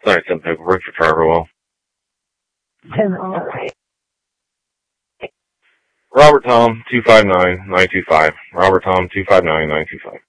Sign some paperwork for Traverwell. Robert Tom 259925. Robert Tom 259925.